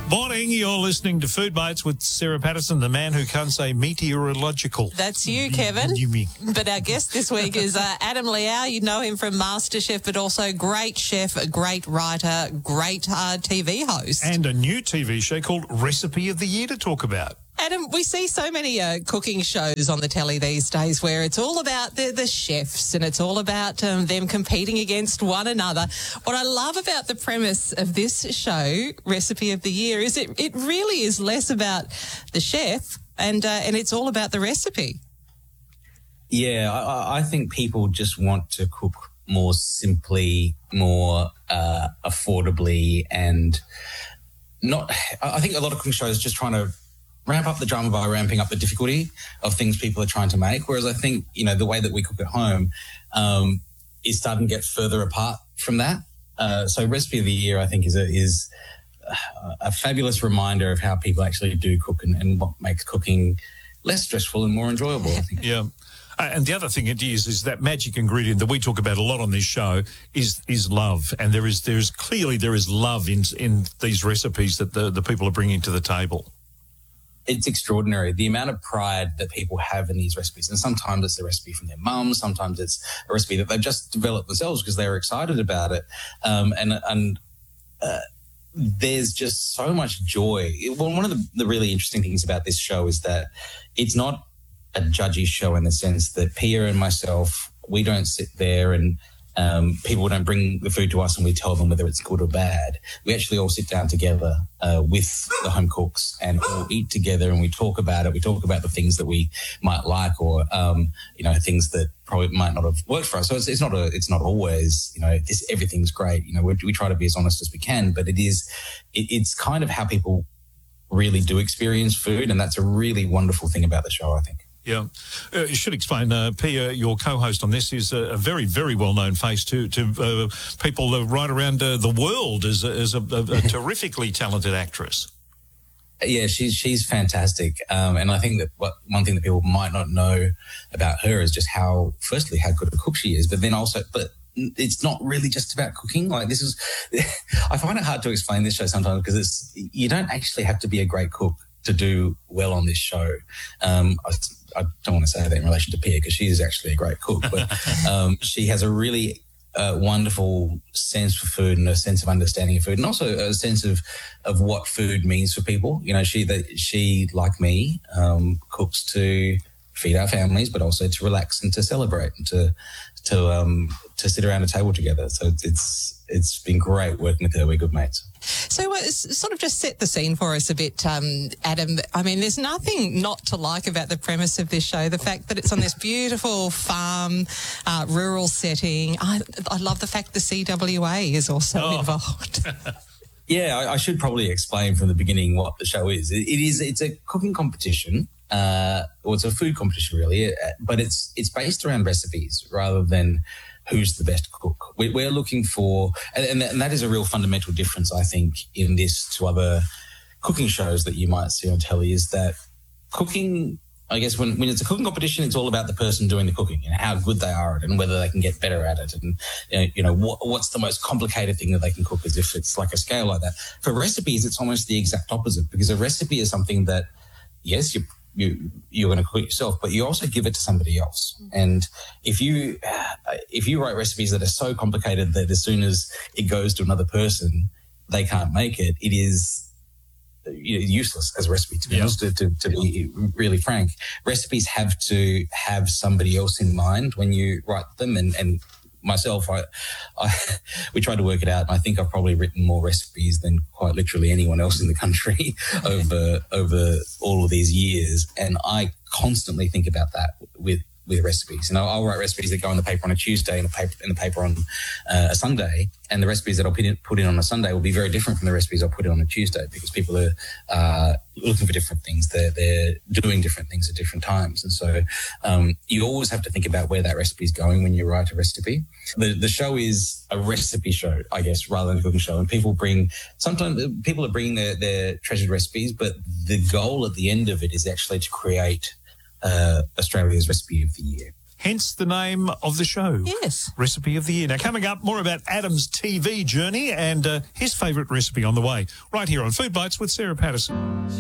Morning, you're listening to Food Bites with Sarah Patterson, the man who can't say meteorological. That's you, Kevin. You mean? But our guest this week is Adam Liao. You know him from MasterChef, but also great chef, a great writer, great TV host. And a new TV show called Recipe of the Year to talk about. Adam, we see so many cooking shows on the telly these days where it's all about the chefs and it's all about them competing against one another. What I love about the premise of this show, Recipe of the Year, is it really is less about the chef and it's all about the recipe. Yeah, I think people just want to cook more simply, more affordably, and not. I think a lot of cooking shows are just trying to ramp up the drama by ramping up the difficulty of things people are trying to make. Whereas I think, the way that we cook at home is starting to get further apart from that. So Recipe of the Year, I think, is a fabulous reminder of how people actually do cook and what makes cooking less stressful and more enjoyable, I think. Yeah. And the other thing it is that magic ingredient that we talk about a lot on this show is love. And there is clearly love in these recipes that the people are bringing to the table. It's extraordinary, the amount of pride that people have in these recipes. And sometimes it's a recipe from their mum, sometimes it's a recipe that they've just developed themselves because they're excited about it. And there's just so much joy. Well, one of the really interesting things about this show is that it's not a judgy show in the sense that Pia and myself, we don't sit there and people don't bring the food to us and we tell them whether it's good or bad. We actually all sit down together with the home cooks and all eat together and we talk about it. We talk about the things that we might like or, things that probably might not have worked for us. So it's not always, everything's great. We try to be as honest as we can, but it's kind of how people really do experience food. And that's a really wonderful thing about the show, I think. Yeah. You should explain, Pia, your co-host on this, is a very, very well-known face to people right around the world as a terrifically talented actress. Yeah, she's fantastic. And I think that one thing that people might not know about her is just how good a cook she is, but it's not really just about cooking. Like I find it hard to explain this show sometimes because you don't actually have to be a great cook to do well on this show. I don't want to say that in relation to Pia because she is actually a great cook, but she has a really wonderful sense for food and a sense of understanding of food and also a sense of what food means for people. She like me, cooks to feed our families, but also to relax and to celebrate and to sit around a table together. So it's been great working with her. We're good mates. So sort of just set the scene for us a bit, Adam. I mean, there's nothing not to like about the premise of this show. The fact that it's on this beautiful farm, rural setting. I love the fact the CWA is also involved. Yeah, I should probably explain from the beginning what the show is. It's a cooking competition. Or it's a food competition really, but it's based around recipes rather than who's the best cook. We're looking for, and that is a real fundamental difference, I think, in this to other cooking shows that you might see on telly, is that cooking, I guess when it's a cooking competition, it's all about the person doing the cooking and how good they are at it and whether they can get better at it. And, what's the most complicated thing that they can cook, as if it's like a scale like that. For recipes, it's almost the exact opposite, because a recipe is something that, yes, you're going to cook yourself, but you also give it to somebody else. And if you write recipes that are so complicated that as soon as it goes to another person, they can't make it, it is useless as a recipe, to be honest, to be really frank. Recipes have to have somebody else in mind when you write them, and myself, we tried to work it out, and I think I've probably written more recipes than quite literally anyone else in the country over all of these years. And I constantly think about that with recipes. And I'll write recipes that go in the paper on a Tuesday and in the paper on a Sunday, and the recipes that I'll put in on a Sunday will be very different from the recipes I'll put in on a Tuesday, because people are looking for different things. They're doing different things at different times. And so you always have to think about where that recipe is going when you write a recipe. The show is a recipe show, I guess, rather than a cooking show. And sometimes people are bringing their treasured recipes, but the goal at the end of it is actually to create Australia's Recipe of the Year. hence the name of the show. Yes. Recipe of the Year. Now, coming up, more about Adam's TV journey and his favourite recipe on the way, right here on Food Bites with Sarah Patterson.